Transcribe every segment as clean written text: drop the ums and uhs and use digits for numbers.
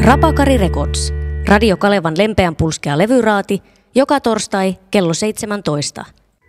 Rapakari Records. Radio Kalevan lempeän pulskea levyraati, joka torstai kello 17.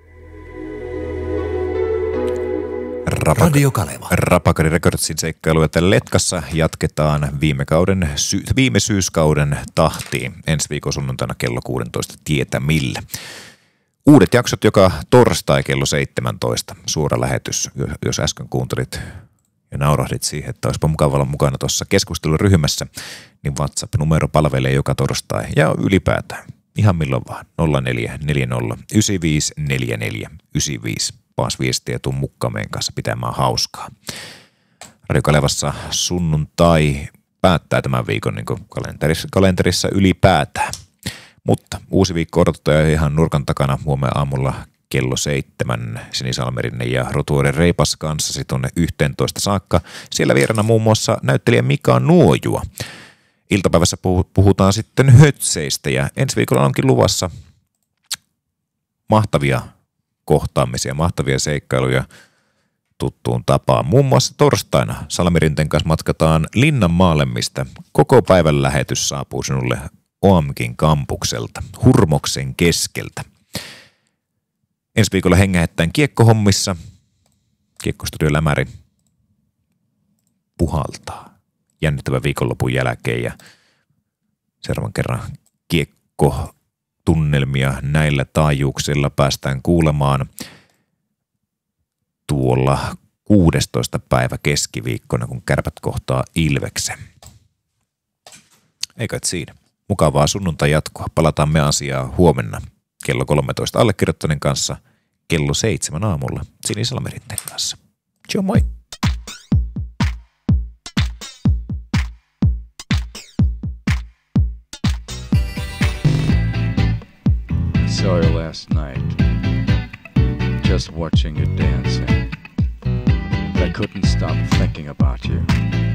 Radio Kaleva. Rapakari Recordsin seikkailuja tällä letkassa jatketaan viime syyskauden tahtiin ensi viikon sunnuntaina kello 16 tietämillä. Uudet jaksot joka torstai kello 17, suora lähetys. Jos äsken kuuntelit ja naurahdit siihen, että olisipa mukava olla mukana tuossa keskusteluryhmässä, niin WhatsApp-numero palvelee joka torstai ja ylipäätään ihan milloin vaan 0440 9544 95. Paas viestiä ja tuu mukaan meidän kanssa pitämään hauskaa. Radio Kalevassa sunnuntai päättää tämän viikon niin kuin kalenterissa ylipäätään. Mutta uusi viikko odottaa ihan nurkan takana huomenna aamulla kello 7 Sini Salmerinen ja Rotuoiden Reipas kanssa tuonne 11 saakka. Siellä vieraana muun muassa näyttelijä Mika Nuojua. Iltapäivässä puhutaan sitten hötseistä ja ensi viikolla onkin luvassa mahtavia kohtaamisia, mahtavia seikkailuja tuttuun tapaan. Muun muassa torstaina Salmerinten kanssa matkataan Linnanmaalle, mistä koko päivän lähetys saapuu sinulle OAMKin kampukselta, Hurmoksen keskeltä. Ensi viikolla hengähdetään kiekkohommissa. Kiekkostudio Lämäri puhaltaa jännittävän viikonlopun jälkeen ja seuraavan kerran kiekkotunnelmia näillä taajuuksilla päästään kuulemaan tuolla 16. päivä keskiviikkona, kun Kärpät kohtaa Ilveksen. Eikä siinä. Mukavaa sunnuntai jatkoa. Palataan me asiaa huomenna kello 13 allekirjoittaneen kanssa kello 7 aamulla Sini Salmeritten kanssa. Ciao moi! I saw you last night, just watching you dancing. But I couldn't stop thinking about you.